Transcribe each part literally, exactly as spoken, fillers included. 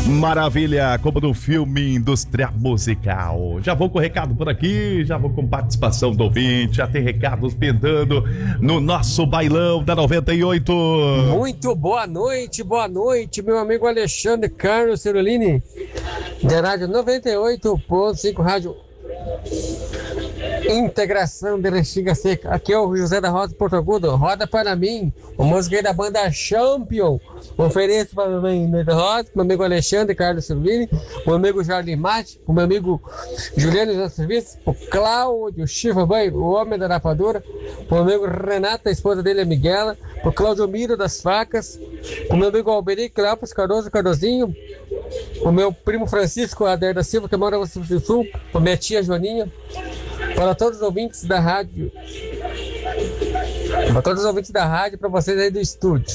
Maravilha, como no filme Indústria Musical. Já vou com recado por aqui, já vou com participação do ouvinte, já tem recados pintando no nosso bailão da noventa e oito. Muito boa noite, boa noite, meu amigo Alexandre Carlos Cerulini, da Rádio noventa e oito ponto cinco, Rádio Integração de Restinga Seca. Aqui é o José da Rosa Porto Agudo. Roda para mim, o música da banda Champion. Ofereço para o meu da Rosa, meu amigo Alexandre Carlos Silvini, meu amigo Jardim Mate, o meu amigo Juliano dos Serviços, o Cláudio Chiva Banho, o homem da rapadura, o meu amigo Renato, a esposa dele é Miguela, o Cláudio Miro das Facas, o meu amigo Alberico Lopes Cardoso Cardozinho, o meu primo Francisco Ader da Silva, que mora no Sul do Sul, a minha tia Joaninha, para todos os ouvintes da rádio, para todos os ouvintes da rádio, para vocês aí do estúdio.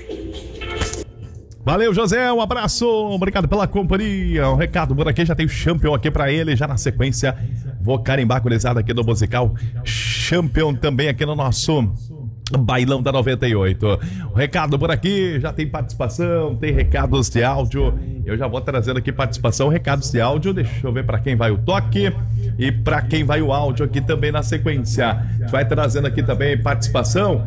Valeu, José, um abraço, obrigado pela companhia. Um recado por aqui, já tem o Champion aqui pra ele. Já na sequência, vou carimbar gurizada aqui do musical Champion também aqui no nosso bailão da noventa e oito. O recado por aqui, já tem participação, tem recados de áudio. Eu já vou trazendo aqui participação, recados de áudio. Deixa eu ver para quem vai o toque e para quem vai o áudio aqui também na sequência. A gente vai trazendo aqui também participação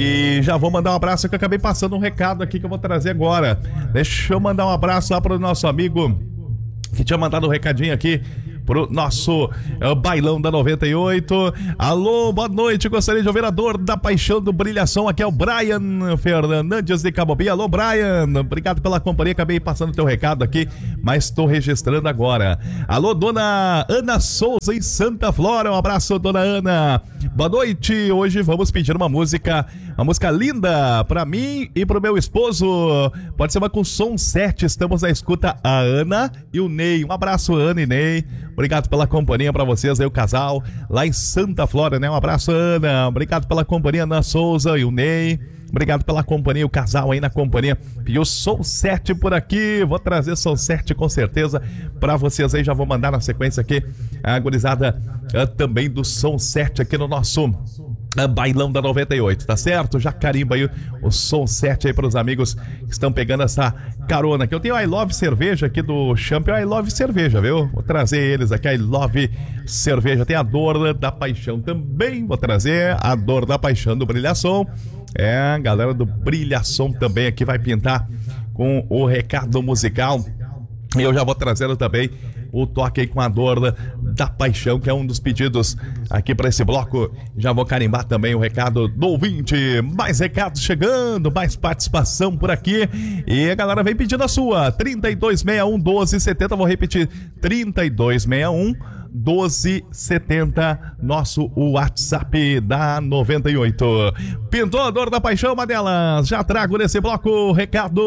e já vou mandar um abraço que eu acabei passando um recado aqui que eu vou trazer agora. Deixa eu mandar um abraço lá para o nosso amigo que tinha mandado um recadinho aqui pro nosso uh, bailão da noventa e oito. Alô, boa noite, gostaria de ouvir a dor da paixão do Brilhação. Aqui é o Brian Fernandes de Cabobi. Alô, Brian, obrigado pela companhia, acabei passando teu recado aqui, mas estou registrando agora. Alô, dona Ana Souza em Santa Flora, um abraço, dona Ana. Boa noite, hoje vamos pedir uma música, uma música linda pra mim e pro meu esposo. Pode ser uma com som sete, estamos na escuta, a Ana e o Ney. Um abraço, Ana e Ney. Obrigado pela companhia pra vocês aí, o casal lá em Santa Flora, né? Um abraço, Ana. Obrigado pela companhia, Ana Souza e o Ney. Obrigado pela companhia, o casal aí na companhia. Pediu Som sete por aqui. Vou trazer Som sete com certeza pra vocês aí. Já vou mandar na sequência aqui a gurizada uh, também do Som sete aqui no nosso uh, bailão da noventa e oito, tá certo? Já carimba aí o Som sete aí pros amigos que estão pegando essa carona aqui. Eu tenho a I Love Cerveja aqui do Champion, I Love Cerveja, viu? Vou trazer eles aqui, a I Love Cerveja. Tem a Dor da Paixão também, vou trazer a Dor da Paixão do Brilhação. É, a galera do Brilhação também aqui vai pintar com o recado musical. E eu já vou trazendo também o toque aí com a Dor da, da Paixão, que é um dos pedidos aqui para esse bloco. Já vou carimbar também o recado do ouvinte. Mais recados chegando, mais participação por aqui. E a galera vem pedindo a sua. trinta e dois sessenta e um, doze setenta. Vou repetir. trinta e dois sessenta e um, doze setenta, nosso WhatsApp da noventa e oito. Pintou a Dor da Paixão, uma delas. Já trago nesse bloco o recado